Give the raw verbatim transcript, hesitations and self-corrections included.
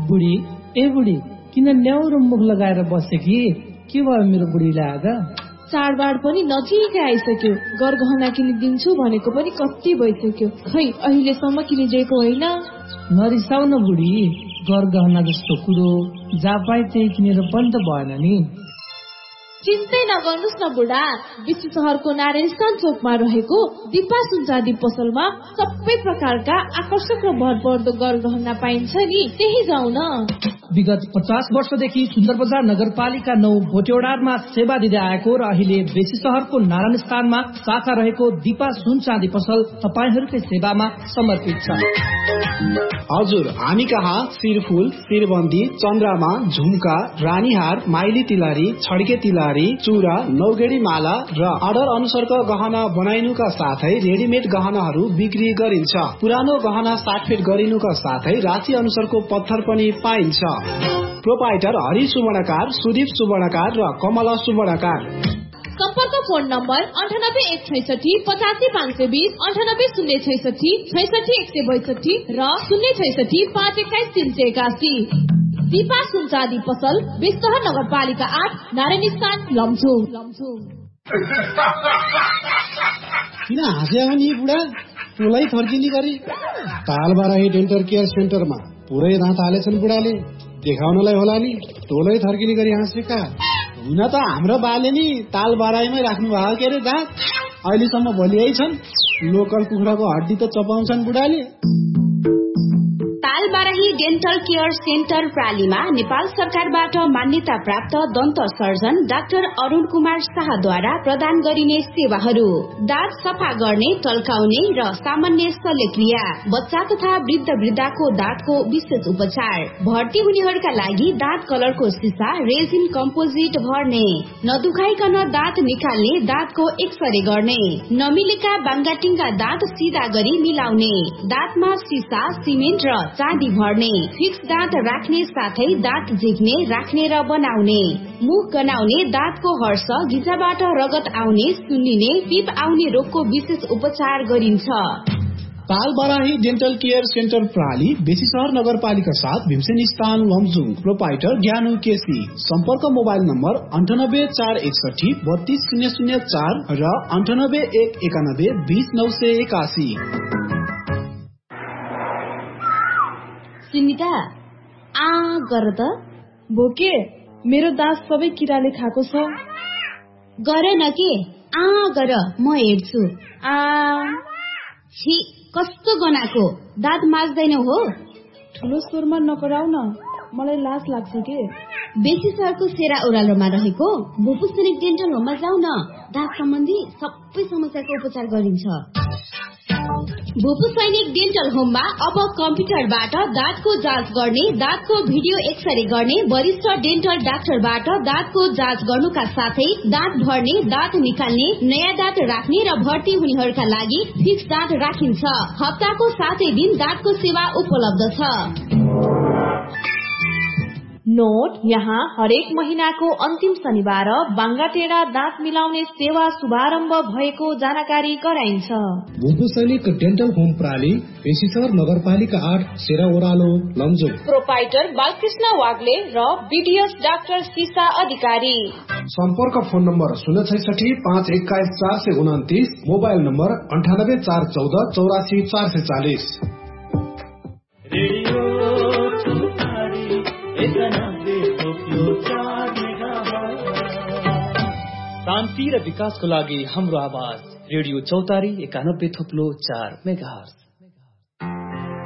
बुढी ए बुढी किन न्याउरो मुख लगाएर बसे कि के भयो मेरो बुढीलाई आज? चाडबाड पनि नजिकै आइसक्यो। गरगहना किनिदिन्छु भनेको पनि कति भइसक्यो, खै अहिलेसम्म किनिदिएको होइन। नरिसाउ न बुढी, गरगहना जस्तो कुरो जहाँ पाए त्यही किनेर पनि त भएन नि। चिन्तै नगर्नुहोस् न बुढा, विश्व शहरको नारायण स्थान चोकमा रहेको दिपा सुनचाँदी पसलमा सबै प्रकारका आकर्षक र भरपर्दो गरगहना पाइन्छ नि, त्यही जाउँ न। विगत पचास वर्षदेखि सुन्दर बजार नगरपालिका नौ भोटेवडारमा सेवा दिँदै आएको र अहिले बेसी शहरको नारायण स्थानमा शाखा रहेको दिपा सुन चाँदी पसल तपाईहरूकै सेवामा समर्पित छ। हजुर, हामी कहाँ शिरफुल, शिरबन्दी, चन्द्रमा, झुम्का, रानीहार, माइली तिलहरी, छड्के तिलहरी, चुरा, नौगेडी माला र अर्डर अनुसारको गहना बनाइनुका साथै रेडिमेड गहनाहरू बिक्री गरिन्छ। पुरानो गहना साटफेट गरिनुका साथै राशि अनुसारको पत्थर पनि पाइन्छ। प्रोपाइटर हरि सुवर्णकार, सुदीप सुवर्णकार र कमला सुवर्णकार। सम्पर्क फोन नम्बर अन्ठानब्बे एक छैसठी पचासी पाँच सय बिस, अन्ठानब्बे शून्य छैसठी छैसठी एक सय बैसठी र शून्य छैसठी पाँच एक्काइस तीन सय एकासी। दिपा सुनचाँदी पसल, बेस्तहर नगरपालिका आठ, नारायण स्थान, लमजुङ। किन हाँस्या हो नि बुढा? टोलै थर्किने गरी तालबाराही डेन्टल केयर सेन्टरमा पुरै दाँत हालेछन् बुढाले, देखाउनलाई होला नि। टोलै थर्किने गरी हाँसेका हुन त हाम्रो बाले नि तालबाराहीमै राख्नु भएको के अरे दाँत, अहिलेसम्म भोलियै छन्। लोकल कुखुराको हड्डी त चपाउँछन् बुढाले। तालबाराही डेन्टल केयर सेन्टर प्रालीमा नेपाल सरकारबाट मान्यता प्राप्त दन्त सर्जन डाक्टर अरुण कुमार शाहद्वारा प्रदान गरिने सेवाहरू: दाँत सफा गर्ने, टल्काउने र सामान्य शल्यक्रिया, बच्चा तथा वृद्ध वृद्धाको दाँतको विशेष उपचार, भर्ती हुनेहरूका लागि दाँत कलरको सिसा रेजिन कम्पोजिट भर्ने, नदुखाइकन दाँत निकाल्ने, दाँतको एक्सरे गर्ने, नमिलेका बाङ्गाटिङका दाँत सिधा गरी मिलाउने, दाँतमा सिसा, सिमेन्ट र चाँदी भर्ने, फिक्स दाँत राख्ने साथै दाँत झिक्ने, राख्ने र बनाउने, मुख गनाउने, दाँतको हर्ष, घिचाबाट रगत आउने, सुन्निने, पिप आउने रोगको विशेष उपचार गरिन्छ। तालबाराही डेन्टल केयर सेन्टर प्राली, बेसी शहर नगरपालिका साथ, भीमसेन स्थान, लमजुङ। प्रोपाइटर ज्ञानु केसी। सम्पर्क मोबाइल नम्बर अन्ठानब्बे चार एकसठी बत्तीस शून्य शून्य चार र अन्ठानब्बे एक एकानब्बे बीस नौ सय एकासी। सुनिता, आ गर त। भोके, मेरो दाँत सबै किराले खाएको छ। गर न के, आ गर, म हेर्छु। आ छी, कस्तो गनाको, दाँत माझ्दैनौ हो? ठुलो स्वरमा नकराउ न, मलाई लाज लाग्छ के। बेसी शहरको सेरा ओह्रालोमा रहेको भूपू सैनिक डेन्टल होममा जाऊ न, दाँत सम्बन्धी सबै समस्याको उपचार गरिन्छ। भूपू सैनिक डेन्टल होममा अब कम्प्युटरबाट दाँतको जाँच गर्ने, दाँतको भिडियो एक्सरे गर्ने, वरिष्ठ डेन्टल डाक्टरबाट दाँतको जाँच गर्नुका साथै दाँत भर्ने, दाँत निकाल्ने, नयाँ दाँत राख्ने र भर्ती हुनेहरूका लागि फिक्स दाँत राखिन्छ। हप्ताको सातै दिन दाँतको सेवा उपलब्ध छ। नोट, यहाँ हरेक महिनाको अन्तिम शनिबार बाङ्गाटेडा दाँत मिलाउने सेवा शुभारम्भ भएको जानकारी गराइन्छ। भूपू सैनिक डेन्टल होम प्राली, बेसी शहर नगरपालिका आठ, सेरा ओह्रालो, लमजुङ। प्रोपाइटर बालकृष्ण वाग्ले र बीडीएस डाक्टर सीसा अधिकारी। सम्पर्क फोन नम्बर शून्य छैसठी पाँच एक्काइस चार सय उन्तिस, मोबाइल नम्बर अन्ठानब्बे चार चौध चौरासी चार सय चालिस। शान्ति र विकासको लागि हाम्रो आवाज रेडियो चौतारी एकानब्बे थोप्लो चार मेगाहर्ज।